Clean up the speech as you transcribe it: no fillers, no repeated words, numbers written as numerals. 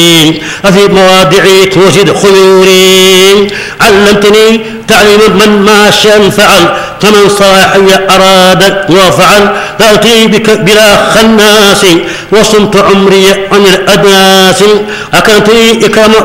في مواضعي توجد خيوري علمتني تعليم من ما شاء فعل كمن صاحي أراد وفعل تأتي بلا خناس وصمت عمري عن الأدناس أكنتني إكرام